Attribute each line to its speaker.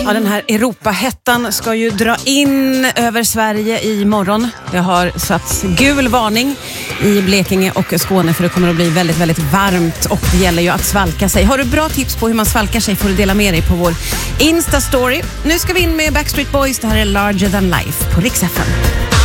Speaker 1: Ja, den här Europahettan ska ju dra in över Sverige imorgon. Det har satts gul varning i Blekinge och Skåne för det kommer att bli väldigt, väldigt varmt och det gäller ju att svalka sig. Har du bra tips på hur man svalkar sig får du dela med dig på vår Insta-story. Nu ska vi in med Backstreet Boys. Det här är Larger Than Life på Rix FM.